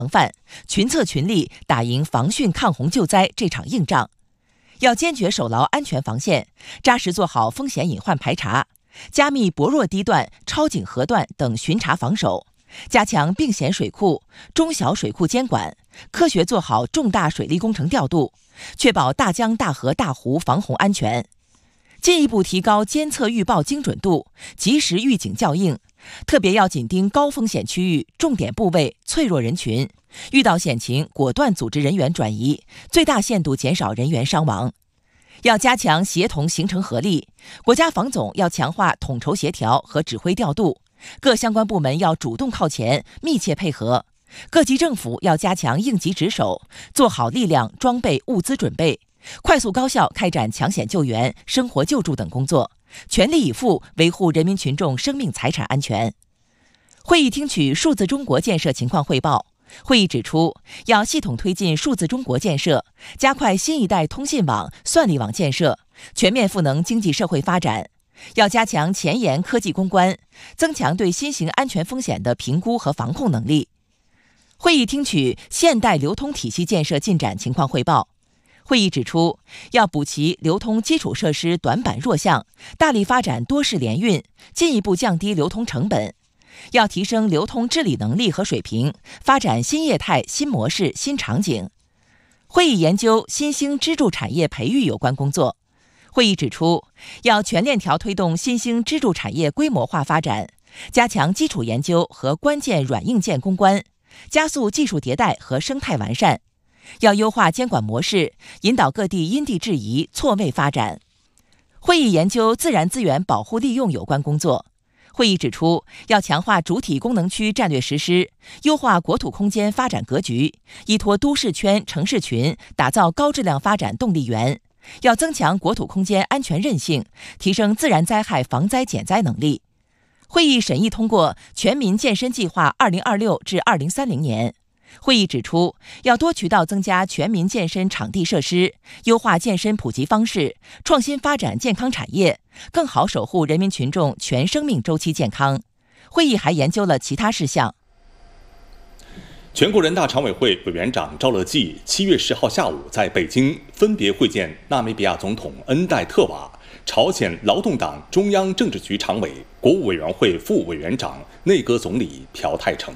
范，群策群力打赢防汛抗洪救灾这场硬仗。要坚决守牢安全防线，扎实做好风险隐患排查，加密薄弱低段、超警河段等巡查防守，加强并险水库、中小水库监管，科学做好重大水利工程调度，确保大江大河大湖防洪安全。进一步提高监测预报精准度，及时预警校应，特别要紧盯高风险区域、重点部位、脆弱人群，遇到险情果断组织人员转移，最大限度减少人员伤亡。要加强协同形成合力，国家防总要强化统筹协调和指挥调度，各相关部门要主动靠前，密切配合，各级政府要加强应急值守，做好力量、装备、物资准备，快速高效开展抢险救援、生活救助等工作，全力以赴维护人民群众生命财产安全。会议听取数字中国建设情况汇报。会议指出，要系统推进数字中国建设，加快新一代通信网、算力网建设，全面赋能经济社会发展。要加强前沿科技攻关，增强对新型安全风险的评估和防控能力。会议听取现代流通体系建设进展情况汇报。会议指出，要补齐流通基础设施短板弱项，大力发展多式联运，进一步降低流通成本。要提升流通治理能力和水平，发展新业态、新模式、新场景。会议研究新兴支柱产业培育有关工作。会议指出，要全链条推动新兴支柱产业规模化发展，加强基础研究和关键软硬件攻关，加速技术迭代和生态完善。要优化监管模式，引导各地因地制宜、错位发展。会议研究自然资源保护利用有关工作。会议指出，要强化主体功能区战略实施，优化国土空间发展格局，依托都市圈、城市群，打造高质量发展动力源。要增强国土空间安全韧性，提升自然灾害防灾减灾能力。会议审议通过全民健身计划2026至2030年。会议指出，要多渠道增加全民健身场地设施，优化健身普及方式，创新发展健康产业，更好守护人民群众全生命周期健康。会议还研究了其他事项。 全国人大常委会委员长赵乐际7月10号下午在北京分别会见纳米比亚总统恩戴特瓦、朝鲜劳动党中央政治局常委、国务委员会副委员长、内阁总理朴泰成。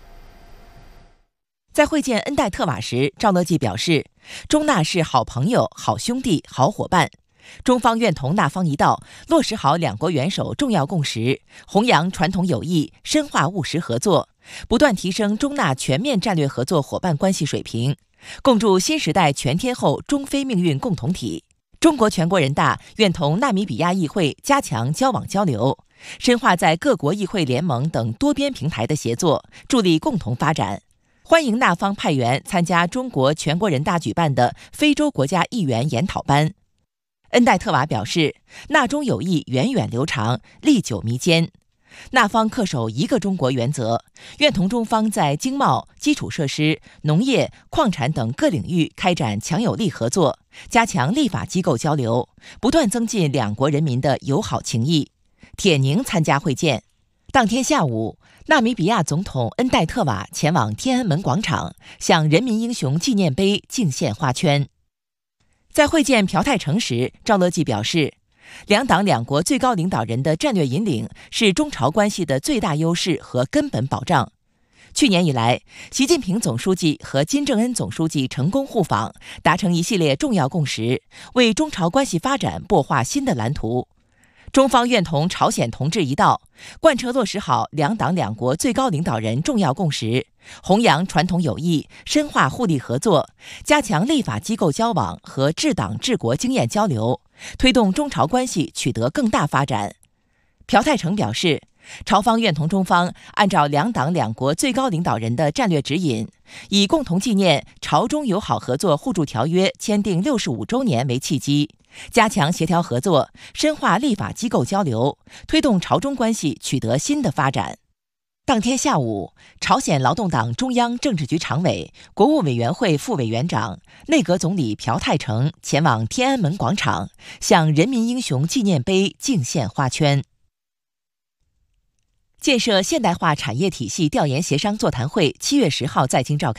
在会见恩戴特瓦时，赵乐际表示，中纳是好朋友、好兄弟、好伙伴。中方愿同纳方一道，落实好两国元首重要共识，弘扬传统友谊，深化务实合作，不断提升中纳全面战略合作伙伴关系水平，共筑新时代全天候中非命运共同体。中国全国人大愿同纳米比亚议会加强交往交流，深化在各国议会联盟等多边平台的协作，助力共同发展。欢迎纳方派员参加中国全国人大举办的非洲国家议员研讨班。恩戴特瓦表示，纳中友谊源远流长，历久弥坚。纳方恪守一个中国原则，愿同中方在经贸、基础设施、农业、矿产等各领域开展强有力合作，加强立法机构交流，不断增进两国人民的友好情谊。铁凝参加会见。当天下午，纳米比亚总统恩戴特瓦前往天安门广场，向人民英雄纪念碑敬献花圈。在会见朴泰成时，赵乐际表示，两党两国最高领导人的战略引领是中朝关系的最大优势和根本保障。去年以来，习近平总书记和金正恩总书记成功互访，达成一系列重要共识，为中朝关系发展擘画新的蓝图。中方愿同朝鲜同志一道，贯彻落实好两党两国最高领导人重要共识，弘扬传统友谊，深化互利合作，加强立法机构交往和治党治国经验交流，推动中朝关系取得更大发展。朴泰成表示，朝方愿同中方按照两党两国最高领导人的战略指引，以共同纪念朝中友好合作互助条约签订65周年为契机，加强协调合作，深化立法机构交流，推动朝中关系取得新的发展。当天下午，朝鲜劳动党中央政治局常委、国务委员会副委员长、内阁总理朴泰成前往天安门广场，向人民英雄纪念碑敬献花圈。建设现代化产业体系调研协商座谈会7月10号在京召开。